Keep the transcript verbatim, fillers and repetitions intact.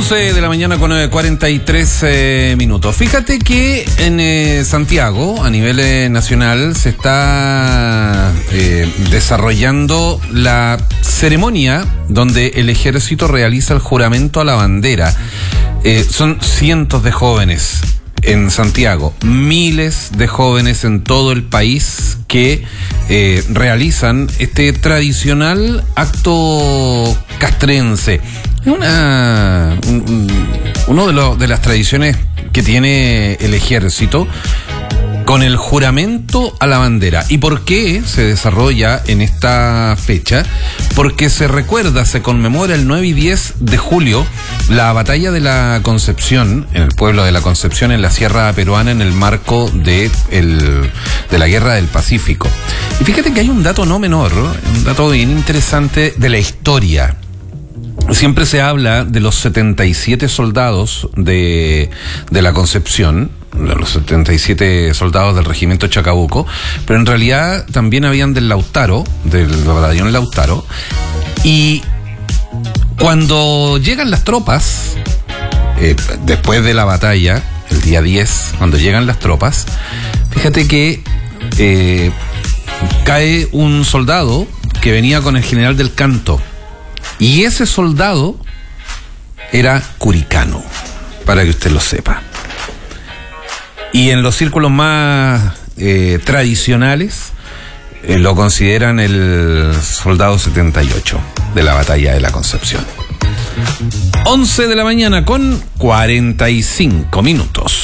once de la mañana con cuarenta y tres eh, minutos. Fíjate que en eh, Santiago, a nivel eh, nacional, se está eh, desarrollando la ceremonia donde el ejército realiza el juramento a la bandera. Eh, son cientos de jóvenes en Santiago, miles de jóvenes en todo el país que eh, realizan este tradicional acto castrense. Una, un, un, uno de, lo, de las tradiciones que tiene el ejército con el juramento a la bandera. ¿Y por qué se desarrolla en esta fecha? Porque se recuerda, se conmemora el nueve y diez de julio la batalla de la Concepción, en el pueblo de la Concepción, en la Sierra Peruana, en el marco de, el, de la Guerra del Pacífico. Y fíjate que hay un dato no menor, un dato bien interesante de la historia. Siempre se habla de los setenta y siete soldados de, de la Concepción, los setenta y siete soldados del regimiento Chacabuco, pero en realidad también habían del Lautaro, del batallón Lautaro, y cuando llegan las tropas, eh, después de la batalla, el día diez, cuando llegan las tropas, fíjate que eh, cae un soldado que venía con el general del Canto. Y ese soldado era curicano, para que usted lo sepa. Y en los círculos más eh, tradicionales eh, lo consideran el soldado setenta y ocho de la batalla de la Concepción. once de la mañana con cuarenta y cinco minutos.